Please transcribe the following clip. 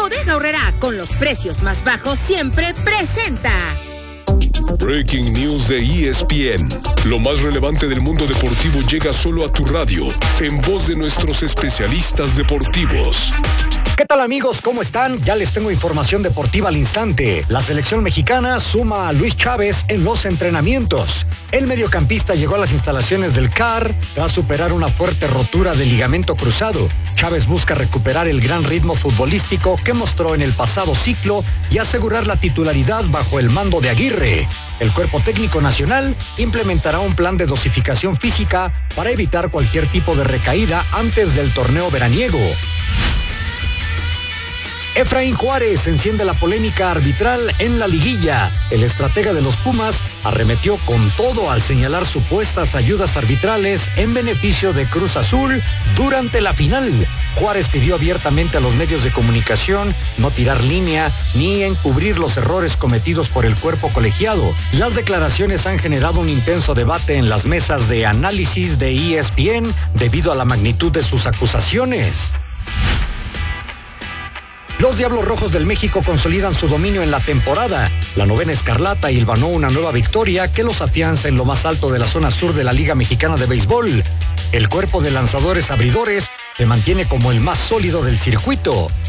Bodega Aurrerá, con los precios más bajos siempre, presenta Breaking News de ESPN. Lo más relevante del mundo deportivo llega solo a tu radio, en voz de nuestros especialistas deportivos. ¿Qué tal, amigos? ¿Cómo están? Ya les tengo información deportiva al instante. La selección mexicana suma a Luis Chávez en los entrenamientos. El mediocampista llegó a las instalaciones del CAR tras superar una fuerte rotura del ligamento cruzado. Chávez busca recuperar el gran ritmo futbolístico que mostró en el pasado ciclo y asegurar la titularidad bajo el mando de Aguirre. El cuerpo técnico nacional implementará un plan de dosificación física para evitar cualquier tipo de recaída antes del torneo veraniego. Efraín Juárez enciende la polémica arbitral en la liguilla. El estratega de los Pumas arremetió con todo al señalar supuestas ayudas arbitrales en beneficio de Cruz Azul durante la final. Juárez pidió abiertamente a los medios de comunicación no tirar línea ni encubrir los errores cometidos por el cuerpo colegiado. Las declaraciones han generado un intenso debate en las mesas de análisis de ESPN debido a la magnitud de sus acusaciones. Los Diablos Rojos del México consolidan su dominio en la temporada. La novena escarlata hilvanó una nueva victoria que los afianza en lo más alto de la zona sur de la Liga Mexicana de Béisbol. El cuerpo de lanzadores abridores se mantiene como el más sólido del circuito.